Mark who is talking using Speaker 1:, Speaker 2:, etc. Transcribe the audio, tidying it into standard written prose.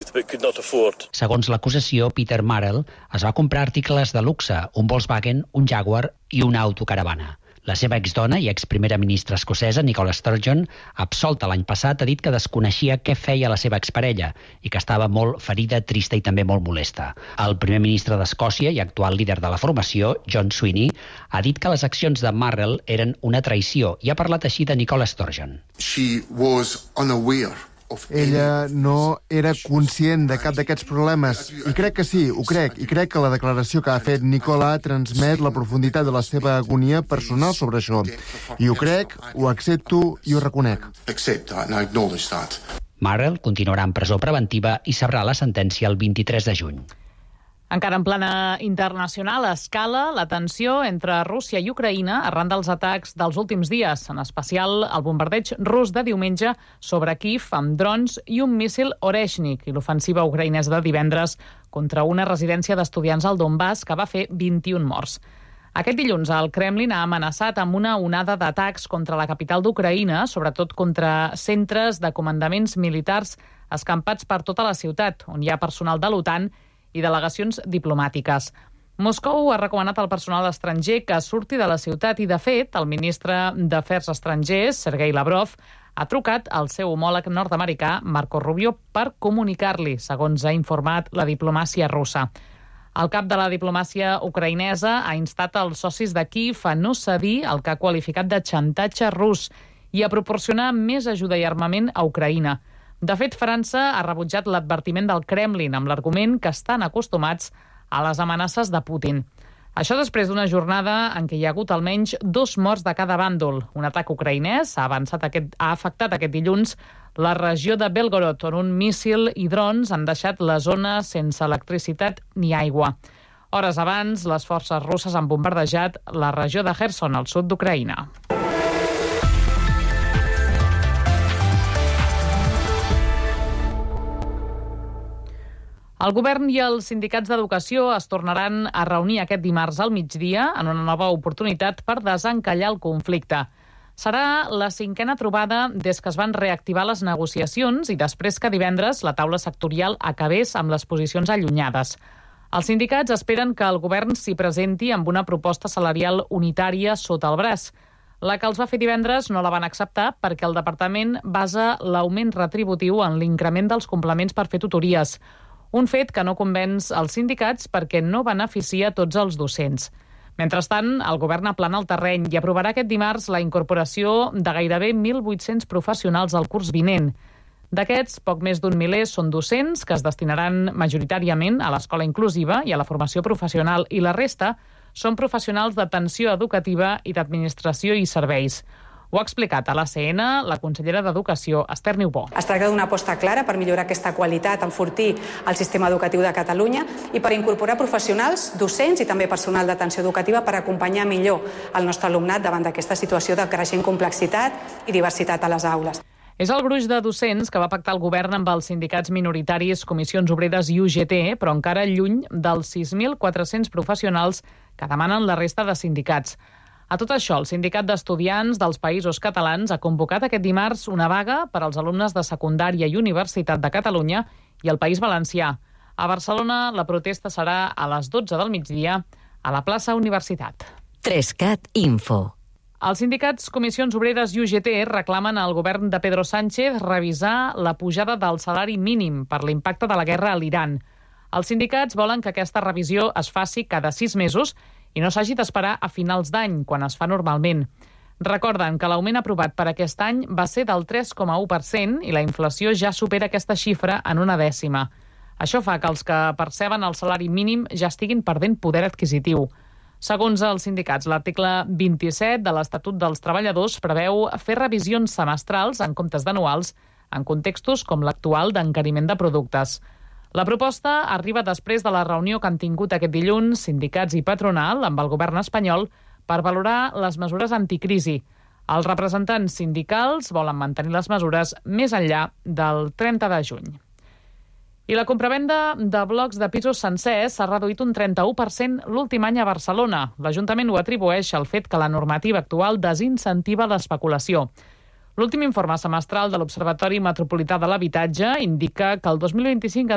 Speaker 1: but could not afford.
Speaker 2: Segons l'acusació, Peter Marrell es va comprar articles de luxe, un Volkswagen, un Jaguar i una autocaravana. La seva exdona i exprimera ministra escocesa, Nicola Sturgeon, absolta l'any passat, ha dit que desconeixia què feia la seva exparella i que estava molt ferida, trista i també molt molesta. El primer ministre d'Escòcia i actual líder de la formació, John Swinney, ha dit que les accions de Marrell eren una traïció i ha parlat així de Nicola Sturgeon.
Speaker 3: She was unaware.
Speaker 4: Ella no era conscient de cap d'aquests problemes, i crec que sí, ho crec, i crec que la declaració que ha fet Nicola transmet la profunditat de la seva agonia personal sobre això. I ho crec, ho accepto i ho reconec.
Speaker 2: Marrell continuarà en presó preventiva i sabrà la sentència el 23 de juny.
Speaker 5: Encara en plana internacional, escala la tensió entre Rússia i Ucraïna arran dels atacs dels últims dies, en especial el bombardeig rus de diumenge sobre Kíev amb drons i un míssil Oreshnik i l'ofensiva ucraïnesa de divendres contra una residència d'estudiants al Donbass que va fer 21 morts. Aquest dilluns el Kremlin ha amenaçat amb una onada d'atacs contra la capital d'Ucraïna, sobretot contra centres de comandaments militars escampats per tota la ciutat, on hi ha personal de l'OTAN i delegacions diplomàtiques. Moscou ha recomanat al personal estranger que surti de la ciutat i, de fet, el ministre d'Afers Estrangers, Sergei Lavrov, ha trucat al seu homòleg nord-americà, Marco Rubio, per comunicar-li, segons ha informat la diplomàcia russa. El cap de la diplomàcia ucraïnesa ha instat els socis de Kíev a no cedir el que ha qualificat de xantatge rus i a proporcionar més ajuda i armament a Ucraïna. De fet, França ha rebutjat l'advertiment del Kremlin amb l'argument que estan acostumats a les amenaces de Putin. Això després d'una jornada en què hi ha hagut almenys 2 morts de cada bàndol. Un atac ucraïnès ha afectat aquest dilluns la regió de Belgorod, on un míssil i drons han deixat la zona sense electricitat ni aigua. Hores abans, les forces russes han bombardejat la regió de Kherson, al sud d'Ucraïna. El govern i els sindicats d'educació es tornaran a reunir aquest dimarts al migdia en una nova oportunitat per desencallar el conflicte. Serà la 5a trobada des que es van reactivar les negociacions i després que divendres la taula sectorial acabés amb les posicions allunyades. Els sindicats esperen que el govern s'hi presenti amb una proposta salarial unitària sota el braç. La que els va fer divendres no la van acceptar perquè el departament basa l'augment retributiu en l'increment dels complements per fer tutories. Un fet que no convenç els sindicats perquè no beneficia tots els docents. Mentrestant, el govern aplana el terreny i aprovarà aquest dimarts la incorporació de gairebé 1.800 professionals al curs vinent. D'aquests, poc més d'un miler són docents que es destinaran majoritàriament a l'escola inclusiva i a la formació professional i la resta són professionals d'atenció educativa i d'administració i serveis. Ho ha explicat a l'ACN la consellera d'Educació, Esther Niubó.
Speaker 6: Es tracta d'una aposta clara per millorar aquesta qualitat, enfortir el sistema educatiu de Catalunya i per incorporar professionals, docents i també personal d'atenció educativa per acompanyar millor el nostre alumnat davant d'aquesta situació de creixent complexitat i diversitat a les aules.
Speaker 5: És el gruix de docents que va pactar el govern amb els sindicats minoritaris, Comissions Obreres i UGT, però encara lluny dels 6.400 professionals que demanen la resta de sindicats. A tot això, el Sindicat d'Estudiants dels Països Catalans ha convocat aquest dimarts una vaga per als alumnes de secundària i Universitat de Catalunya i el País Valencià. A Barcelona, la protesta serà a les 12 del migdia a la plaça Universitat.
Speaker 7: 3CAT Info.
Speaker 5: Els sindicats Comissions Obreres i UGT reclamen al govern de Pedro Sánchez revisar la pujada del salari mínim per l'impacte de la guerra a l'Iran. Els sindicats volen que aquesta revisió es faci cada 6 mesos i no s'hagi d'esperar a finals d'any, quan es fa normalment. Recorden que l'augment aprovat per aquest any va ser del 3,1% i la inflació ja supera aquesta xifra en 1/10. Això fa que els que perceben el salari mínim ja estiguin perdent poder adquisitiu. Segons els sindicats, l'article 27 de l'Estatut dels Treballadors preveu fer revisions semestrals en comptes d'anuals en contextos com l'actual d'encariment de productes. La proposta arriba després de la reunió que han tingut aquest dilluns sindicats i patronal amb el govern espanyol per valorar les mesures anticrisi. Els representants sindicals volen mantenir les mesures més enllà del 30 de juny. I la compravenda de blocs de pisos sencers s'ha reduït un 31% l'últim any a Barcelona. L'Ajuntament ho atribueix al fet que la normativa actual desincentiva l'especulació. L'últim informe semestral de l'Observatori Metropolità de l'Habitatge indica que el 2025